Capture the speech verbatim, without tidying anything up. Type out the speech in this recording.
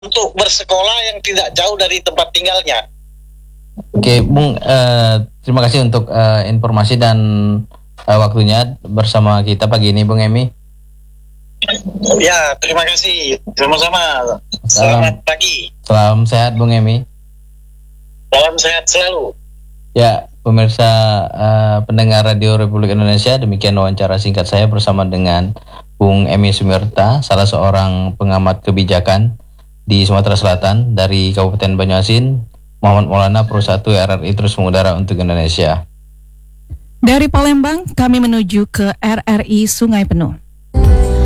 untuk bersekolah yang tidak jauh dari tempat tinggalnya. Oke, Bung, uh, terima kasih untuk uh, informasi dan uh, waktunya bersama kita pagi ini, Bung Emi. Ya, terima kasih. Sama-sama. Salam, Selamat pagi. Salam sehat, Bung Emi. Salam sehat selalu. Ya, pemirsa uh, pendengar Radio Republik Indonesia, demikian wawancara singkat saya bersama dengan Bung Emi Sumirta, salah seorang pengamat kebijakan di Sumatera Selatan dari Kabupaten Banyuasin. Muhammad Maulana, Pro satu R R I terus mengudara untuk Indonesia. Dari Palembang, kami menuju ke R R I Sungai Penuh.